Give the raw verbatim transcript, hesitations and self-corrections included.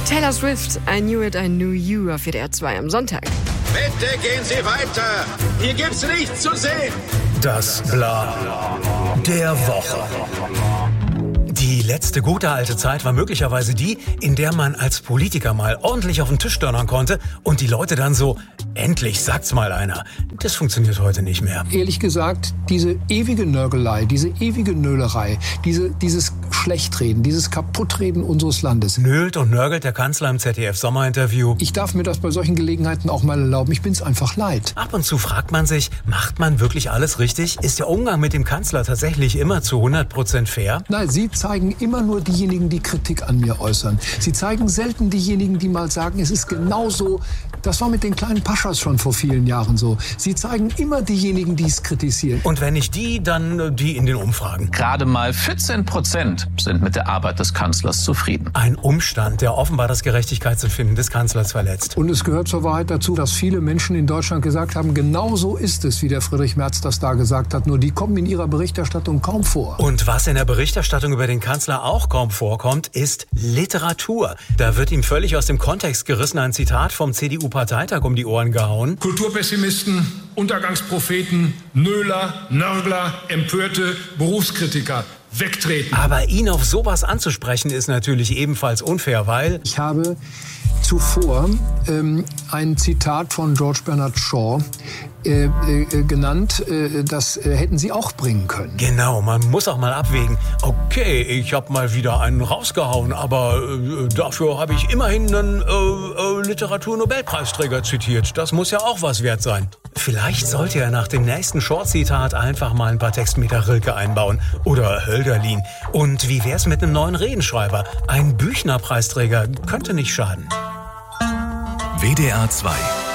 Taylor Swift, I Knew It, I Knew You auf W D R zwei am Sonntag. Bitte gehen Sie weiter. Hier gibt's nichts zu sehen. Das Bla der Woche. Die letzte gute alte Zeit war möglicherweise die, in der man als Politiker mal ordentlich auf den Tisch donnern konnte und die Leute dann so, endlich sagt's mal einer. Das funktioniert heute nicht mehr. Ehrlich gesagt, diese ewige Nörgelei, diese ewige Nölerei, diese, dieses Schlechtreden, dieses Kaputtreden unseres Landes. Nölt und nörgelt der Kanzler im Z D F-Sommerinterview. Ich darf mir das bei solchen Gelegenheiten auch mal erlauben. Ich bin's einfach leid. Ab und zu fragt man sich, macht man wirklich alles richtig? Ist der Umgang mit dem Kanzler tatsächlich immer zu hundert Prozent fair? Nein, Sie zeigen immer nur diejenigen, die Kritik an mir äußern. Sie zeigen selten diejenigen, die mal sagen, es ist genauso. Das war mit den kleinen Paschas schon vor vielen Jahren so. Sie zeigen immer diejenigen, die es kritisieren. Und wenn nicht die, dann die in den Umfragen. Gerade mal vierzehn Prozent sind mit der Arbeit des Kanzlers zufrieden. Ein Umstand, der offenbar das Gerechtigkeitsempfinden des Kanzlers verletzt. Und es gehört zur Wahrheit dazu, dass viele Menschen in Deutschland gesagt haben, genau so ist es, wie der Friedrich Merz das da gesagt hat. Nur die kommen in ihrer Berichterstattung kaum vor. Und was in der Berichterstattung über den Kanzler auch kaum vorkommt, ist Literatur. Da wird ihm völlig aus dem Kontext gerissen ein Zitat vom C D U-Parteitag um die Ohren gehauen. Kulturpessimisten, Untergangspropheten, Nöler, Nörgler, Empörte, Berufskritiker. Wegtreten. Aber ihn auf sowas anzusprechen ist natürlich ebenfalls unfair, weil... Ich habe zuvor ähm, ein Zitat von George Bernard Shaw äh, äh, genannt, äh, das äh, hätten Sie auch bringen können. Genau, man muss auch mal abwägen. Okay, ich habe mal wieder einen rausgehauen, aber äh, dafür habe ich immerhin einen äh, äh, Literaturnobelpreisträger zitiert. Das muss ja auch was wert sein. Vielleicht sollte er nach dem nächsten Short-Zitat einfach mal ein paar Textmeter Rilke einbauen. Oder Hölderlin. Und wie wär's mit einem neuen Redenschreiber? Ein Büchner-Preisträger könnte nicht schaden. W D R zwei